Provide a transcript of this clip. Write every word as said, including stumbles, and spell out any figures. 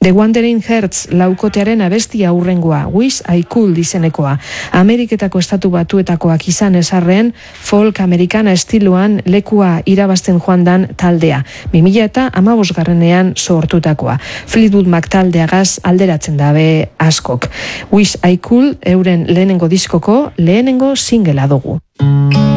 The Wandering Hearts laukotearen abestia hurrengoa, Wish I Could izenekoa. Ameriketako estatu batuetakoak izan esarren, folk amerikana estiloan lekua irabazten joan dan taldea. bi mila eta hamabosgarrenean sortutakoa. Fleetwood Mac taldeagaz alderatzen dabe askok. Wish I Could euren lehenengo diskoko lehenengo singela dugu.